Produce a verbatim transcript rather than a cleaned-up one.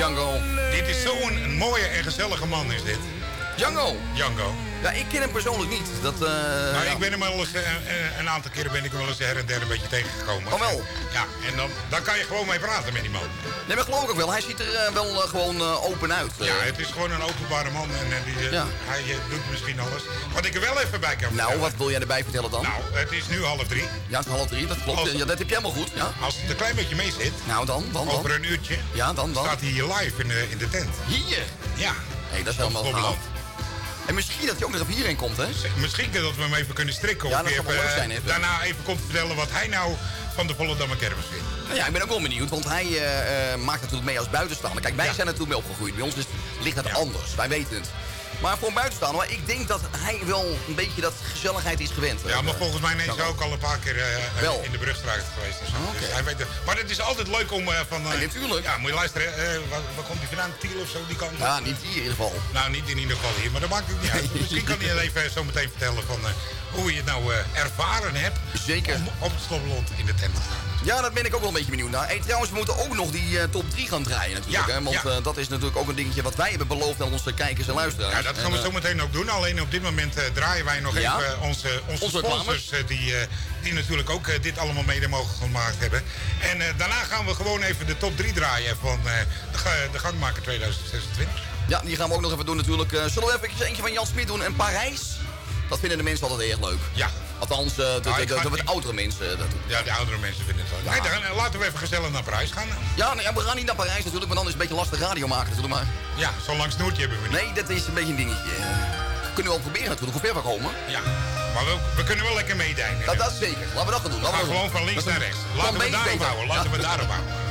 Django. Dit is zo'n een mooie en gezellige man is dit. Django. Django. Ja, ik ken hem persoonlijk niet. Dat, uh, maar ja. ik ben hem wel eens, uh, uh, een aantal keren ben ik hem wel eens her en der een beetje tegengekomen. Oh wel? Ja, en dan, dan kan je gewoon mee praten met die man. Nee, maar geloof ik ook wel. Hij ziet er uh, wel uh, gewoon uh, open uit. Uh. Ja, het is gewoon een openbare man en uh, die, uh, ja. hij uh, doet misschien alles. Wat ik er wel even bij kan vertellen. Nou, wat wil jij erbij vertellen dan? Nou, het is nu half drie. Ja, het is half drie, dat klopt. Als, ja, dat heb je helemaal goed, ja. Als het een klein beetje mee zit, nou dan, dan, dan. over een uurtje, ja, dan, dan. staat hij hier live in de, in de tent. Hier? Ja. Hé, hey, dat is helemaal gaaf. En misschien dat hij ook nog even hierheen komt, hè? Misschien dat we hem even kunnen strikken. Ja, of dat zou even, wel leuk zijn, even. Daarna even komt vertellen wat hij nou van de Volendammer Kermis vindt. Nou ja, ik ben ook wel benieuwd, want hij uh, uh, maakt natuurlijk mee als buitenstaander. Kijk, wij ja. zijn natuurlijk mee opgegroeid. Bij ons is, ligt het ja. anders, wij weten het. Maar voor een buitenstaander, maar ik denk dat hij wel een beetje dat gezelligheid is gewend. Ja, maar volgens mij is hij ook al een paar keer uh, in de Brugstraat geweest. Dus, oh, okay. dus hij weet het. Maar het is altijd leuk om uh, van... Uh, ja, natuurlijk. Ja, moet je luisteren. Uh, waar, waar komt hij vandaan? Tiel of zo, die kant? Ja, niet hier in ieder geval. Nou, niet in ieder geval hier, maar dat maakt het niet uit. Misschien kan hij even zo meteen vertellen van uh, hoe je het nou uh, ervaren hebt. Zeker. Om op het Slobbeland in de tent te staan. Ja, dat ben ik ook wel een beetje benieuwd naar. Hey, trouwens, we moeten ook nog die uh, top drie gaan draaien natuurlijk. Ja, hè? Want ja. uh, dat is natuurlijk ook een dingetje wat wij hebben beloofd aan onze kijkers en luisteraars. Ja, dat gaan we en, uh, zo meteen ook doen. Alleen op dit moment uh, draaien wij nog ja? even onze, onze, onze sponsors uh, die, uh, die natuurlijk ook uh, dit allemaal mede mogen gemaakt hebben. En uh, daarna gaan we gewoon even de top drie draaien van uh, de, de Gangmaker tweeduizend zesentwintig. Ja, die gaan we ook nog even doen natuurlijk. Uh, zullen we even eentje van Jan Smit doen en Parijs? Dat vinden de mensen altijd erg leuk. Ja. Althans, uh, de, nou, de, de, de wat niet... oudere mensen dat doen. Ja, de oudere mensen vinden het wel. Ja. Nee, dan, laten we even gezellig naar Parijs gaan. Ja, nou ja, we gaan niet naar Parijs natuurlijk, maar dan is het een beetje lastig radio maken natuurlijk. Maar... Ja, zo'n lang snoertje hebben we niet. Nee, dat is een beetje een dingetje. Kunnen we wel proberen natuurlijk, hoe ver we komen. Ja, maar we, we kunnen wel lekker meedijnen. Dat, dat zeker. Laten we dat gaan doen. We gaan gewoon van links naar rechts. Laten we daarop houden. Laten we daarop houden.